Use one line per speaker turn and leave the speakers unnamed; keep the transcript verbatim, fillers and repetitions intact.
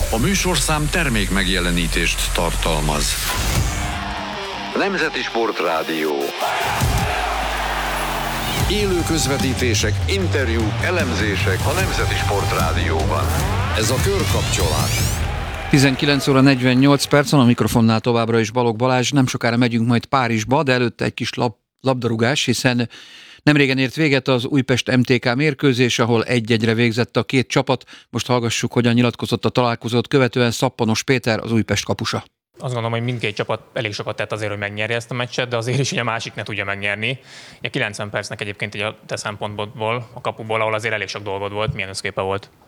A műsorszám termék megjelenítést tartalmaz. Nemzeti Sportrádió. Élő közvetítések, interjúk, elemzések a Nemzeti Sportrádióban. Ez a Körkapcsolás.
tizenkilenc óra negyvennyolc percen, a mikrofonnál továbbra is Balogh Balázs. Nem sokára megyünk majd Párizsba, de előtte egy kis lab, labdarúgás, hiszen nemrégen ért véget az Újpest em té ká mérkőzés, ahol egy-egyre végzett a két csapat. Most hallgassuk, hogyan nyilatkozott a találkozót követően Szappanos Péter, az Újpest kapusa.
Azt gondolom, hogy mindkét csapat elég sokat tett azért, hogy megnyerje ezt a meccset, de azért is, hogy a másik ne tudja megnyerni. Ugye kilencven percnek egyébként így a te szempontból, a kapuból, ahol azért elég sok dolgod volt, milyen összképe volt?